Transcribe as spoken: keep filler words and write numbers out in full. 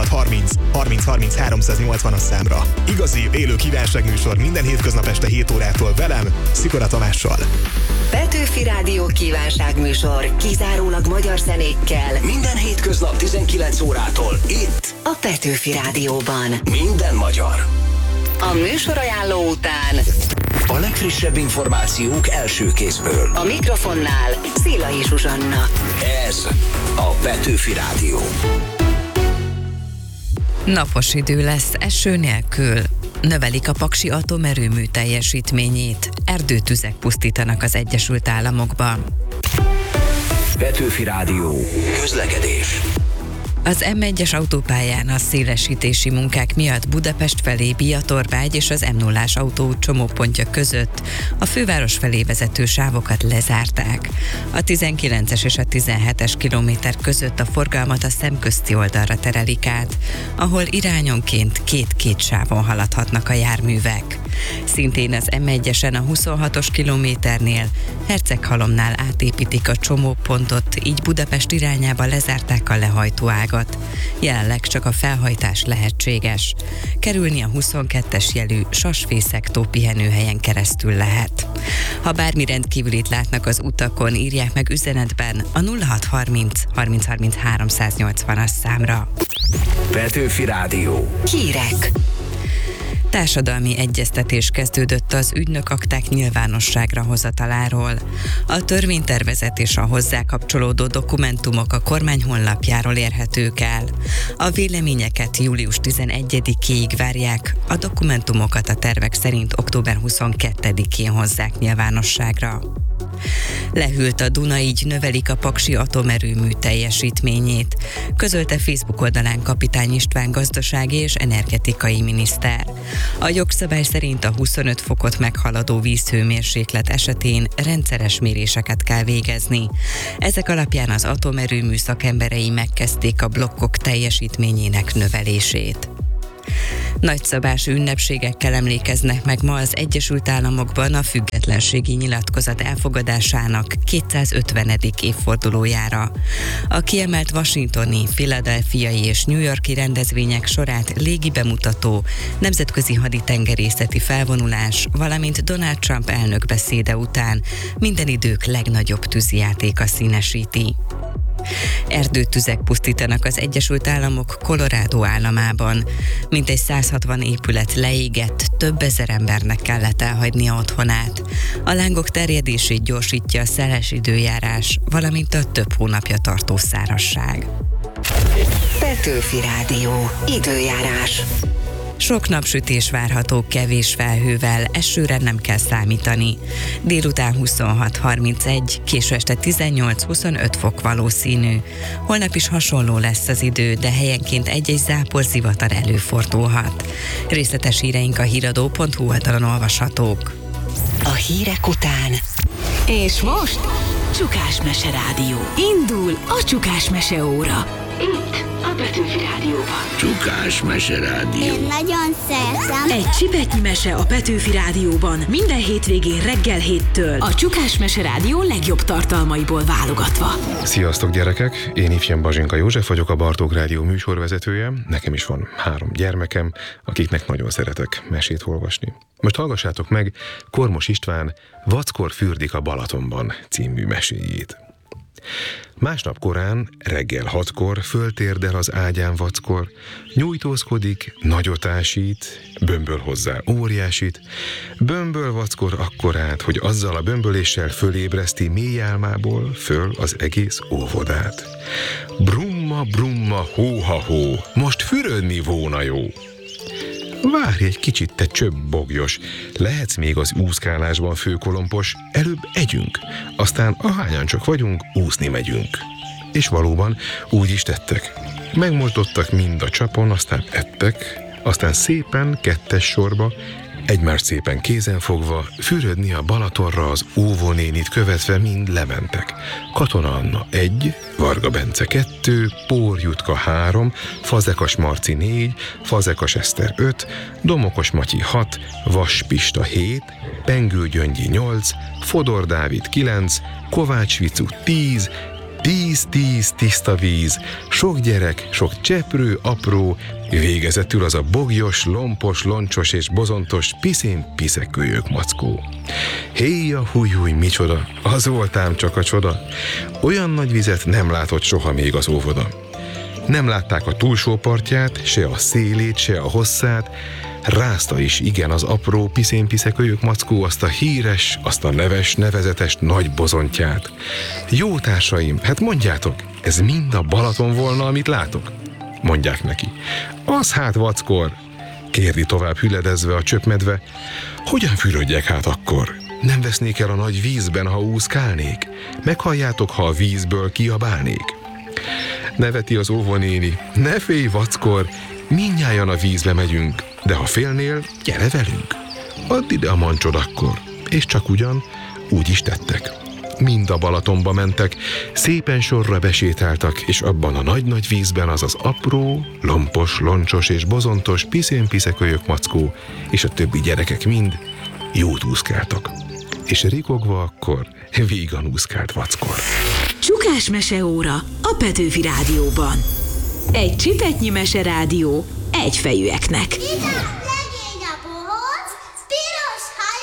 nulla hat harminc harminc harminc háromszáznyolcvanas számra. Igazi, élő kívánságműsor minden hétköznap este hét órától velem, Szikora Tamással. Petőfi Rádió kívánságműsor kizárólag magyar zenékkel. Minden hétköznap tizenkilenc órától itt a Petőfi Rádióban. Minden magyar. A műsorajánló után a legfrissebb információk első kézből. A mikrofonnál Szilai Zsuzsanna. Ez a Petőfi Rádió. Napos idő lesz, eső nélkül. Növelik a paksi atomerőmű teljesítményét. Erdőtüzek pusztítanak az Egyesült Államokban. Petőfi Rádió. Közlekedés. Az em egyes autópályán a szélesítési munkák miatt Budapest felé Biatorbágy és az em nullás autóút csomópontja között a főváros felé vezető sávokat lezárták. A tizenkilences és a tizenhetes kilométer között a forgalmat a szemközti oldalra terelik át, ahol irányonként két-két sávon haladhatnak a járművek. Szintén az em egyesen a huszonhatos kilométernél Herceghalomnál átépítik a csomópontot, így Budapest irányába lezárták a lehajtóágat. Jelenleg csak a felhajtás lehetséges. Kerülni a huszonkettes jelű Sasfészektó pihenőhelyen keresztül lehet. Ha bármi rendkívülit látnak az utakon, írják meg üzenetben a nulla hat harminc harminc harminc háromszáznyolcvanas számra. Petőfi Rádió. Hírek. Társadalmi egyeztetés kezdődött az ügynökakták nyilvánosságra hozataláról. A törvénytervezet és a hozzá kapcsolódó dokumentumok a kormány honlapjáról érhetők el. A véleményeket július tizenegyedikéig várják, a dokumentumokat a tervek szerint október huszonkettedikén hozzák nyilvánosságra. Lehűlt a Duna, így növelik a paksi atomerőmű teljesítményét, közölte Facebook oldalán Kapitány István gazdasági és energetikai miniszter. A jogszabály szerint a huszonöt fokot meghaladó vízhőmérséklet esetén rendszeres méréseket kell végezni. Ezek alapján az atomerőmű szakemberei megkezdték a blokkok teljesítményének növelését. Nagyszabású ünnepségekkel emlékeznek meg ma az Egyesült Államokban a függetlenségi nyilatkozat elfogadásának kétszázötvenedik évfordulójára. A kiemelt washingtoni, philadelphiai és New Yorki rendezvények sorát légi bemutató, nemzetközi haditengerészeti felvonulás, valamint Donald Trump elnök beszéde után minden idők legnagyobb tűzijátéka színesíti. Erdőtüzek pusztítanak az Egyesült Államok Colorado államában. Mintegy száz hatvan épület leégett, több ezer embernek kellett elhagynia otthonát. A lángok terjedését gyorsítja a szeles időjárás, valamint a több hónapja tartó szárazság. Petőfi Rádió. Időjárás. Sok napsütés várható kevés felhővel, esőre nem kell számítani. Délután huszonhat harmincegy, késő este tizennyolc-huszonöt fok valószínű. Holnap is hasonló lesz az idő, de helyenként egy-egy záporzivatar előfordulhat. Részletes híreink a híradó pont hu oldalon olvashatók. A hírek után. És most Csukás Mese Rádió. Indul a Csukás Mese óra. Itt a Petőfi Rádióban. Csukás Mese Rádió. Én nagyon szeretem. Egy csipetnyi mese a Petőfi Rádióban. Minden hétvégén reggel héttől. A Csukás Mese Rádió legjobb tartalmaiból válogatva. Sziasztok gyerekek! Én ifjabb Bazsinka József vagyok, a Bartók Rádió műsorvezetője. Nekem is van három gyermekem, akiknek nagyon szeretek mesét olvasni. Most hallgassátok meg Kormos István Vackor fürdik a Balatonban című meséjét. Másnap korán, reggel hatkor föltérdel az ágyán vackor, nyújtózkodik, nagyot ásít, bömböl hozzá óriásit, bömböl vackor akkorát, hogy azzal a bömböléssel fölébreszti mély álmából föl az egész óvodát. Brumma, brumma, hó-ha-hó, most fürödni volna jó. Várj egy kicsit, te csöbb bogyos, lehetsz még az úszkálásban főkolompos, előbb együnk, aztán ahányan csak vagyunk, úszni megyünk. És valóban úgy is tettek. Megmosdottak mind a csapon, aztán ettek, aztán szépen kettes sorba, egymást szépen kézen fogva, fürödni a Balatonra az óvónénit követve mind lementek. Katona Anna egy, Varga Bence kettő, Pór Jutka három, Fazekas Marci négy, Fazekas Eszter öt, Domokos Matyi hat, Vas Pista hét, Pengő Gyöngyi nyolc, Fodor Dávid kilenc, Kovács Vicu tíz, Tíz-tíz tiszta víz, sok gyerek, sok cseprő, apró, végezetül az a bogyos, lompos, loncsos és bozontos, piszén piszekőjök mackó. Héja, hújjúj, micsoda, az voltám csak a csoda. Olyan nagy vizet nem látott soha még az óvoda. Nem látták a túlsó partját, se a szélét, se a hosszát, rázta is igen az apró, piszén-piszekölyök mackó azt a híres, azt a neves, nevezetes nagy bozontját. Jó társaim, hát mondjátok, ez mind a Balaton volna, amit látok? Mondják neki. Az hát vackor, kérdi tovább hüledezve a csöpmedve. Hogyan fürödjek hát akkor? Nem vesznék el a nagy vízben, ha úszkálnék? Meghalljátok, ha a vízből kiabálnék? Neveti az óvonéni. Ne félj, vackor, mindnyájan a vízbe megyünk, de ha félnél, gyere velünk. Add ide a mancsod akkor. És csak ugyan, úgy is tettek. Mind a Balatonba mentek, szépen sorra besétáltak, és abban a nagy-nagy vízben az az apró, lompos, loncsos és bozontos, piszén-piszekölyök mackó, és a többi gyerekek mind jót úszkáltak. És rikogva akkor vígan úszkált vackor. Csukás meseóra a Petőfi Rádióban. Egy csipetnyi meserádió egyfejűeknek.